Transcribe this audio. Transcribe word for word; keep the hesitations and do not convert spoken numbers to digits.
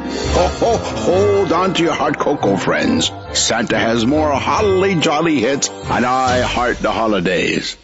Ho, ho, hold on to your hot cocoa, friends. Santa has more holly jolly hits, and I heart the holidays.